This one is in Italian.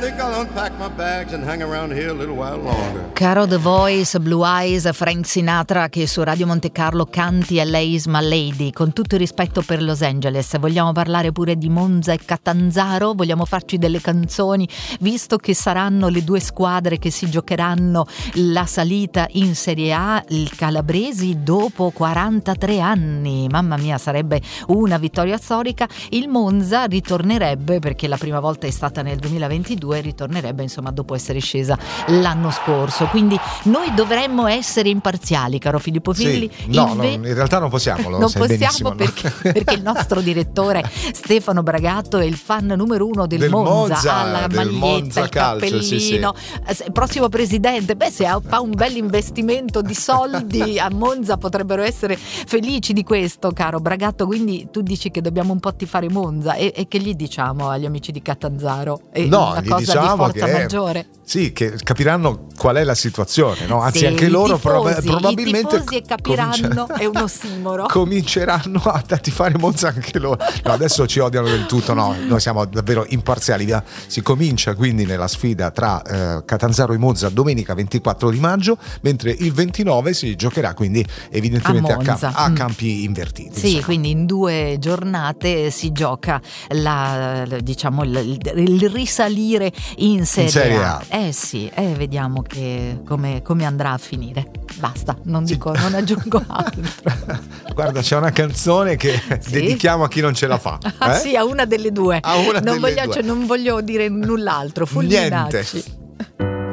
think I'll unpack my bags and hang around here a little while longer. Caro The Voice, Blue Eyes, Frank Sinatra che su Radio Monte Carlo canti a Lei is my lady. Con tutto il rispetto per Los Angeles, vogliamo parlare pure di Monza e Catanzaro? Vogliamo farci delle canzoni, visto che saranno le due squadre che si giocheranno la salita in Serie A, il Calabresi dopo 43 anni. Mamma mia, sarebbe una vittoria storica. Il Monza ritornerebbe, perché la prima volta è stata nel 2022, ritornerebbe insomma dopo essere scesa l'anno scorso. Quindi noi dovremmo essere imparziali, caro Filippo Filli. Sì, in realtà non possiamo, non possiamo perché il nostro direttore Stefano Bragato è il fan numero uno del Monza, ha la maglietta, il cappellino, sì. Prossimo presidente, se fa un bel investimento di soldi a Monza potrebbero essere felici di questo, caro Bragato. Quindi tu dici che dobbiamo un po' tifare Monza, e che gli diciamo agli amici di Catanzaro? È una cosa diciamo di forza maggiore. Sì, che capiranno qual è la situazione, no? Anzi, sì, anche loro probabilmente i tifosi capiranno, è un ossimoro. Cominceranno a tifare Monza anche loro. No, adesso ci odiano del tutto, no, noi siamo davvero imparziali. Si comincia quindi nella sfida tra Catanzaro e Monza domenica 24 di maggio, mentre il 29 si giocherà quindi evidentemente a campi invertiti. Sì, insomma. Quindi in 2 giornate si gioca il risalire in Serie A. Sì, vediamo che come andrà a finire. Basta, non aggiungo altro. Guarda, c'è una canzone che dedichiamo a chi non ce la fa. Sì, a una delle due. Non voglio dire null'altro. Fulminacci. Niente.